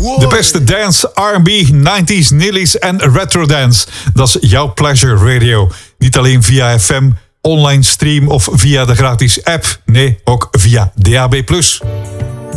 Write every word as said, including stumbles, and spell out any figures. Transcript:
De beste dance, R en B, nineties, nillies en retro dance. Dat is jouw Pleasure Radio. Niet alleen via F M, online stream of via de gratis app. Nee, ook via D A B plus.